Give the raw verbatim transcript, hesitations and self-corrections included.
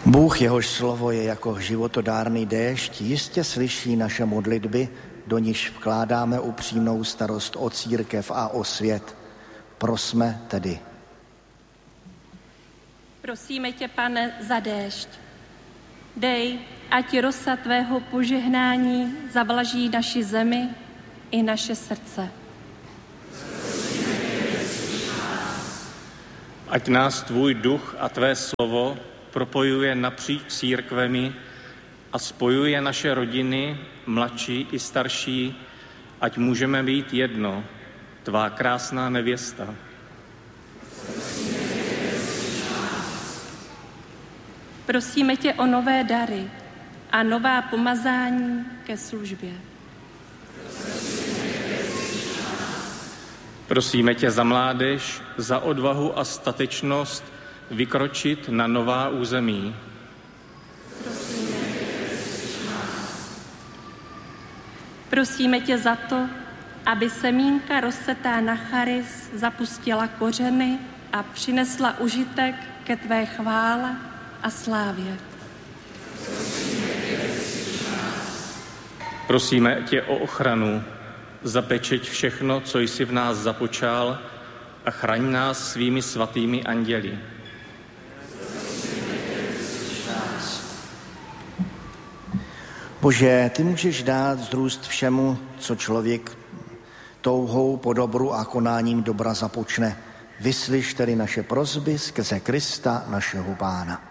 Bůh, jehož slovo je jako životodárný déšť, jistě slyší naše modlitby, do níž vkládáme upřímnou starost o církev a o svět. Prosme tedy. Prosíme tě, Pane, za déšť. Dej, ať rosa tvého požehnání zavlaží naši zemi i naše srdce. Ať nás tvůj duch a tvé slovo propojuje napříč církvemi a spojuje naše rodiny, mladší i starší, ať můžeme být jedno, tvá krásná nevěsta. Prosíme tě o nové dary a nová pomazání ke službě. Prosíme tě za mládež, za odvahu a statečnost vykročit na nová území. Prosíme tě za to, aby semínka rozsetá na charis zapustila kořeny a přinesla užitek ke tvé chvále a slávě. Prosíme tě o ochranu, zapečeť všechno, co jsi v nás započal, a chraň nás svými svatými anděli. Bože, ty můžeš dát vzrůst všemu, co člověk touhou po dobru a konáním dobra započne. Vyslyš tedy naše prosby skrze Krista, našeho Pána.